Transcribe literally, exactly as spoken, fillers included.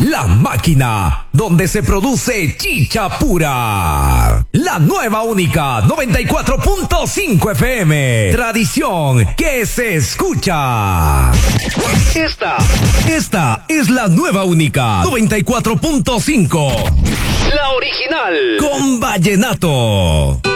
La máquina donde se produce chicha pura. La nueva única noventa y cuatro punto cinco F M. Tradición que se escucha. Esta, esta es la nueva única noventa y cuatro punto cinco. La original con vallenato.